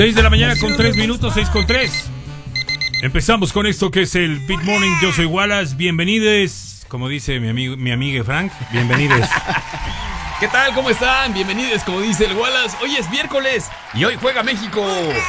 6 de la mañana con 3 minutos, 6 con 3. Empezamos con esto que es el Big Morning. Yo soy Wallace, bienvenidos. Como dice mi amigo Frank, bienvenidos. ¿Qué tal? ¿Cómo están? Bienvenidos, como dice el Wallace. Hoy es miércoles y hoy juega México.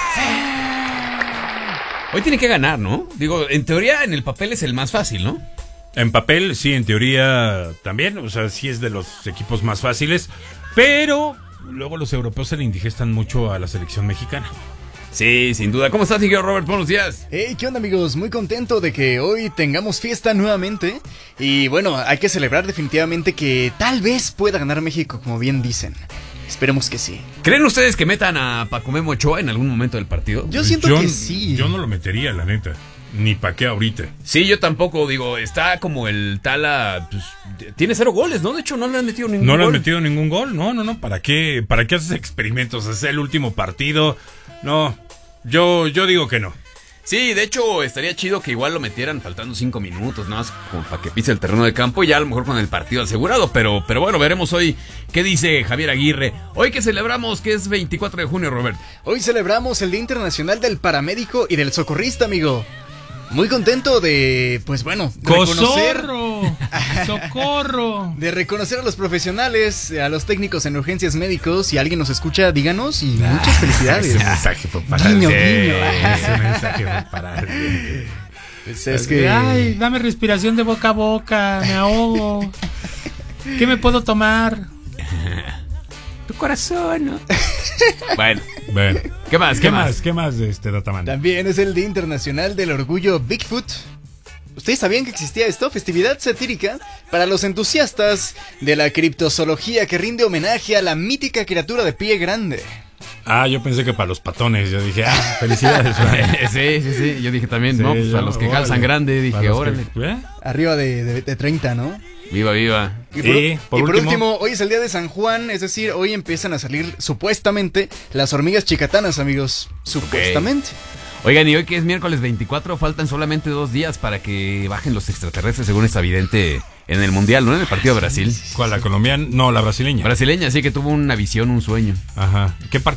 Hoy tiene que ganar, ¿no? Digo, en teoría, en el papel es el más fácil, ¿no? En papel, sí, en teoría también. O sea, sí es de los equipos más fáciles. Pero luego los europeos se le indigestan mucho a la selección mexicana. Sí, sin duda. ¿Cómo estás, señor Robert? Buenos días. Hey, ¿qué onda, amigos? Muy contento de que hoy tengamos fiesta nuevamente. Y bueno, hay que celebrar definitivamente que tal vez pueda ganar México, como bien dicen. Esperemos que sí. ¿Creen ustedes que metan a Paco Memo Ochoa en algún momento del partido? Yo siento que sí. Yo no lo metería, la neta. Ni pa' qué ahorita. Sí, yo tampoco, digo, está como el Tala, pues, tiene 0 goles, ¿no? De hecho, no le han metido ningún gol. No le han metido ningún gol, no, ¿para qué haces experimentos? ¿Es el último partido? No, yo digo que no. Sí, de hecho, estaría chido que igual lo metieran faltando 5 minutos, ¿no? Como para que pise el terreno de campo y ya a lo mejor con el partido asegurado, pero bueno, veremos hoy qué dice Javier Aguirre. Hoy que celebramos, que es 24 de junio, Robert. Hoy celebramos el Día Internacional del Paramédico y del Socorrista, amigo. Muy contento de, pues bueno, reconocer... ¡Socorro! De reconocer a los profesionales, a los técnicos en urgencias médicos. Si alguien nos escucha, díganos y muchas felicidades. Ese mensaje fue para guiño, alguien. guiño. Ese mensaje fue para alguien. Pues es que... Ay, dame respiración de boca a boca, me ahogo. ¿Qué me puedo tomar? Tu corazón, ¿no? Bueno, ¿Qué más? ¿Qué más? ¿Qué más de Dataman? También es el Día Internacional del Orgullo Bigfoot. ¿Ustedes sabían que existía esto? Festividad satírica para los entusiastas de la criptozoología que rinde homenaje a la mítica criatura de pie grande. Ah, yo pensé que para los patones. Yo dije, felicidades, Frank. Sí, yo dije también, Sí, ¿no? Pues a yo, los que órale. calzan grande, dije, Para los órale. que- Arriba de 30, ¿no? Viva. Y por último, hoy es el día de San Juan, es decir, hoy empiezan a salir supuestamente las hormigas chicatanas, amigos. Supuestamente. Oigan, y hoy que es miércoles 24, faltan solamente 2 días para que bajen los extraterrestres, según está evidente en el Mundial, ¿no? En el partido de Brasil. ¿cuál? ¿La colombiana? No, la brasileña. Brasileña, sí que tuvo una visión, un sueño. Ajá. ¿Qué